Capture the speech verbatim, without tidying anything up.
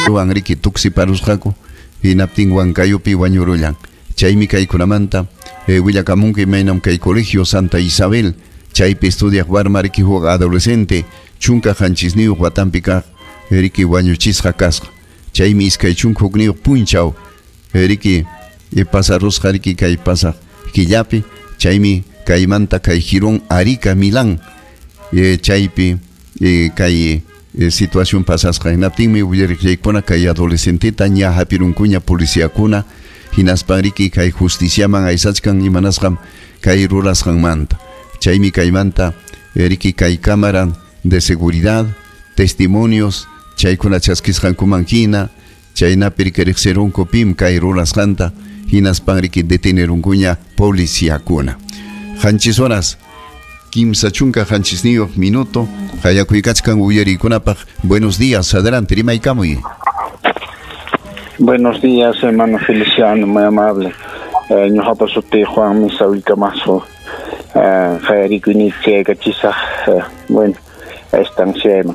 Anriki tuksi parusqaku hinaptin Huancayupi wañurullan chaymi kaykunamanta eh, Willakamunki mainam kay colegio Santa Isabel chaypi estudiaq warma riki huq adolescente chunka hanchisniuq watanpi kaq riki wañuchisqa kasqa chaymi iskay chunka hukniyuq punchaw riki e pasarusqa riki kay pasaq killapi chaymi kaymanta kay Girón Arica Milán e chaypi e kay e, situación pasasqa hinaptinmi willariqllaykuna kay adolescenteta ña hapirunkuña policíakuna hinaspan riki kay justiciaman aysachkan imanasqam kay rurasqanmanta chaymi kaymanta e, riki kay cámara de seguridad testimonios chaykuna chaskisqankuman hina chaynapi riqariqsirunku pim kay rurasqanta hinaspan riki detenerunkuña policíakuna hanchis horas Kimsa chunka hanchisniyuq minuto hayakuykachkan uyariykunapaq buenos días adelante rimaykamuy. Buenos días hermano Feliciano, muy amable. Eh, ñuqapa suti Juan Misa Willkamasu eh, hayarikuynichayqa chisaq eh, bueno estanciano